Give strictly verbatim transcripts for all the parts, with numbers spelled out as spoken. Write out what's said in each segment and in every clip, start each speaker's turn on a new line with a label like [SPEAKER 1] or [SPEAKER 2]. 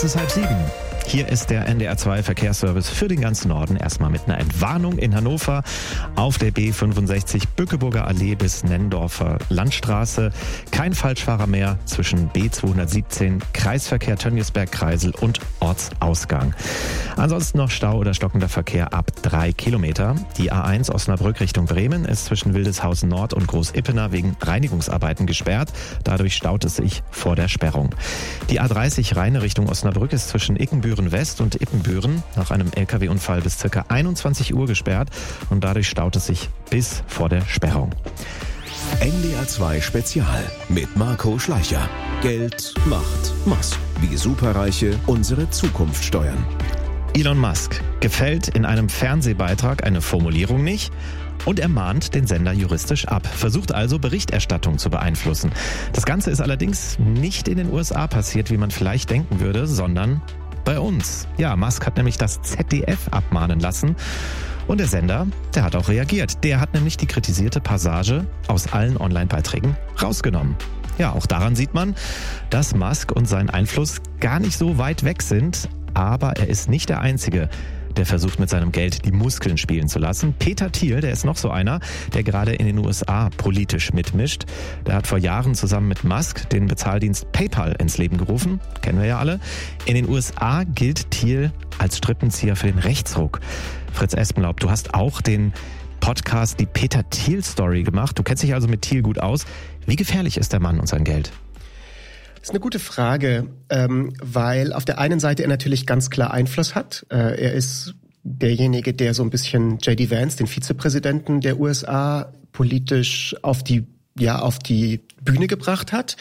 [SPEAKER 1] Es ist halb sieben. Hier ist der N D R zwei Verkehrsservice für den ganzen Norden. Erstmal mit einer Entwarnung in Hannover auf der B fünfundsechzig Bückeburger Allee bis Nennendorfer Landstraße. Kein Falschfahrer mehr zwischen B zweihundertsiebzehn, Kreisverkehr Tönniesberg-Kreisel und Ortsausgang. Ansonsten noch Stau oder stockender Verkehr ab drei Kilometer. Die A eins Osnabrück Richtung Bremen ist zwischen Wildeshausen Nord und Groß-Ippener wegen Reinigungsarbeiten gesperrt. Dadurch staut es sich vor der Sperrung. Die A dreißig Rheine Richtung Osnabrück ist zwischen Ickenbüren West und Ippenbüren nach einem L K W-Unfall bis ca. einundzwanzig Uhr gesperrt und dadurch staut es sich bis vor der Sperrung.
[SPEAKER 2] N D R zwei Spezial mit Marco Schleicher. Geld macht Musk. Wie Superreiche unsere Zukunft steuern.
[SPEAKER 1] Elon Musk gefällt in einem Fernsehbeitrag eine Formulierung nicht und er mahnt den Sender juristisch ab, versucht also Berichterstattung zu beeinflussen. Das Ganze ist allerdings nicht in den U S A passiert, wie man vielleicht denken würde, sondern bei uns. Ja, Musk hat nämlich das Z D F abmahnen lassen und der Sender, der hat auch reagiert. Der hat nämlich die kritisierte Passage aus allen Online-Beiträgen rausgenommen. Ja, auch daran sieht man, dass Musk und sein Einfluss gar nicht so weit weg sind, aber er ist nicht der Einzige, der versucht mit seinem Geld die Muskeln spielen zu lassen. Peter Thiel, der ist noch so einer, der gerade in den U S A politisch mitmischt. Der hat vor Jahren zusammen mit Musk den Bezahldienst PayPal ins Leben gerufen. Kennen wir ja alle. In den U S A gilt Thiel als Strippenzieher für den Rechtsruck. Fritz Espenlaub, du hast auch den Podcast Die Peter Thiel Story gemacht. Du kennst dich also mit Thiel gut aus. Wie gefährlich ist der Mann und sein Geld?
[SPEAKER 3] Das ist eine gute Frage, ähm, weil auf der einen Seite er natürlich ganz klar Einfluss hat. Äh, er ist derjenige, der so ein bisschen J D Vance, den Vizepräsidenten der U S A, politisch auf die, ja, auf die Bühne gebracht hat.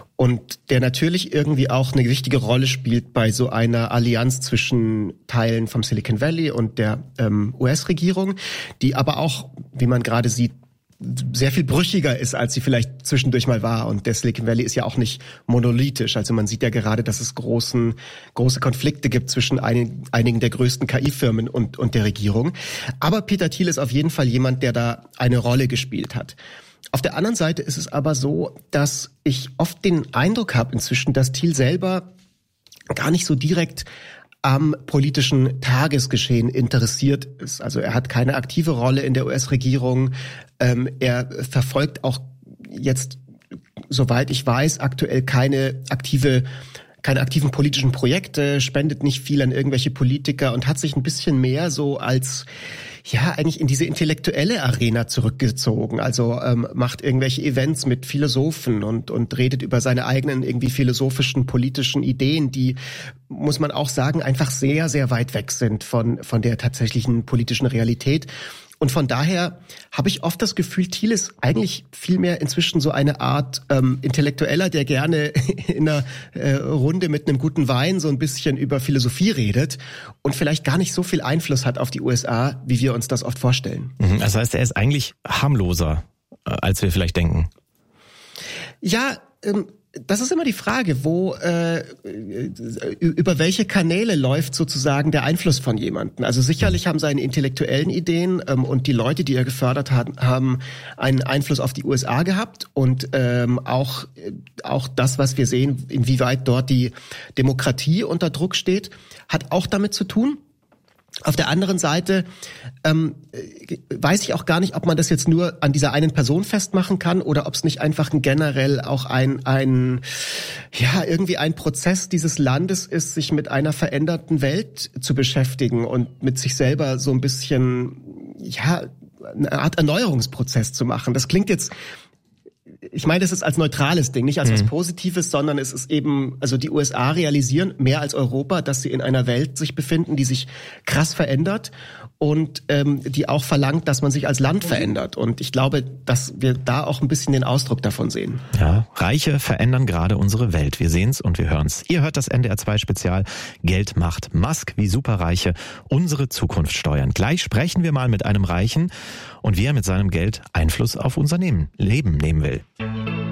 [SPEAKER 3] Und der natürlich irgendwie auch eine wichtige Rolle spielt bei so einer Allianz zwischen Teilen vom Silicon Valley und der ähm, U S-Regierung, die aber auch, wie man gerade sieht, sehr viel brüchiger ist, als sie vielleicht zwischendurch mal war. Und der Silicon Valley ist ja auch nicht monolithisch. Also man sieht ja gerade, dass es großen, große Konflikte gibt zwischen einigen, einigen der größten K I-Firmen und, und der Regierung. Aber Peter Thiel ist auf jeden Fall jemand, der da eine Rolle gespielt hat. Auf der anderen Seite ist es aber so, dass ich oft den Eindruck habe inzwischen, dass Thiel selber gar nicht so direkt am politischen Tagesgeschehen interessiert ist. Also er hat keine aktive Rolle in der U S-Regierung. Ähm, er verfolgt auch jetzt, soweit ich weiß, aktuell keine aktive, keine aktiven politischen Projekte, spendet nicht viel an irgendwelche Politiker und hat sich ein bisschen mehr so als ja, eigentlich in diese intellektuelle Arena zurückgezogen. Also ähm, macht irgendwelche Events mit Philosophen und und redet über seine eigenen irgendwie philosophischen, politischen Ideen, die, muss man auch sagen, einfach sehr, sehr weit weg sind von von der tatsächlichen politischen Realität. Und von daher habe ich oft das Gefühl, Thiel ist eigentlich vielmehr inzwischen so eine Art ähm, Intellektueller, der gerne in einer äh, Runde mit einem guten Wein so ein bisschen über Philosophie redet und vielleicht gar nicht so viel Einfluss hat auf die U S A, wie wir uns das oft vorstellen.
[SPEAKER 1] Das heißt, er ist eigentlich harmloser, als wir vielleicht denken.
[SPEAKER 3] Ja, ähm, das ist immer die Frage, wo äh, über welche Kanäle läuft sozusagen der Einfluss von jemandem. Also sicherlich haben seine intellektuellen Ideen ähm, und die Leute, die er gefördert hat, haben einen Einfluss auf die U S A gehabt und ähm, auch auch das, was wir sehen, inwieweit dort die Demokratie unter Druck steht, hat auch damit zu tun. Auf der anderen Seite ähm, weiß ich auch gar nicht, ob man das jetzt nur an dieser einen Person festmachen kann oder ob es nicht einfach ein generell auch ein ein ja irgendwie ein Prozess dieses Landes ist, sich mit einer veränderten Welt zu beschäftigen und mit sich selber so ein bisschen ja eine Art Erneuerungsprozess zu machen. Das klingt jetzt, ich meine, das ist als neutrales Ding, nicht als mhm. was Positives, sondern es ist eben, also die U S A realisieren mehr als Europa, dass sie in einer Welt sich befinden, die sich krass verändert und ähm, die auch verlangt, dass man sich als Land verändert. Und ich glaube, dass wir da auch ein bisschen den Ausdruck davon sehen.
[SPEAKER 1] Ja, Reiche verändern gerade unsere Welt. Wir sehen's und wir hören's. Ihr hört das N D R zwei Spezial Geld macht Musk, wie Superreiche unsere Zukunft steuern. Gleich sprechen wir mal mit einem Reichen und wie er mit seinem Geld Einfluss auf unser Leben nehmen will.